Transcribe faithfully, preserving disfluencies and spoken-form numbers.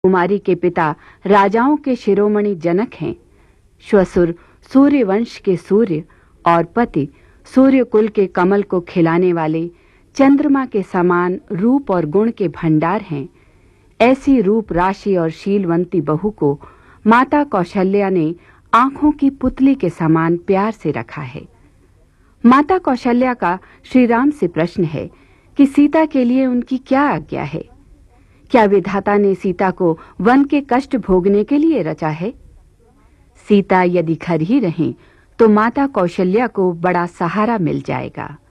कुमारी के पिता राजाओं के शिरोमणि जनक हैं। श्वशुर सूर्यवंश के सूर्य और पति सूर्य कुल के कमल को खिलाने वाले चंद्रमा के समान रूप और गुण के भंडार हैं। ऐसी रूप राशि और शीलवंती बहू को माता कौशल्या ने आंखों की पुतली के समान प्यार से रखा है। माता कौशल्या का श्री राम से प्रश्न है कि सीता के लिए उनकी क्या आज्ञा है। क्या विधाता ने सीता को वन के कष्ट भोगने के लिए रचा है? सीता यदि घर ही रहें तो माता कौशल्या को बड़ा सहारा मिल जाएगा।